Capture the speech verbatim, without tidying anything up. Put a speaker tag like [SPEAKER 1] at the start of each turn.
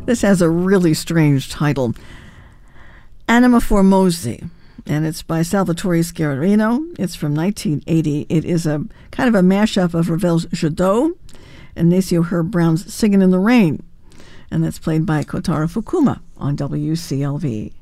[SPEAKER 1] This has a really strange title. Anima Formosi, and it's by Salvatore Schiarino. It's from nineteen eighty. It is a kind of a mashup of Ravel's Jadot and Nacio Herb Brown's Singin' in the Rain, and that's played by Kotaro Fukuma on W C L V.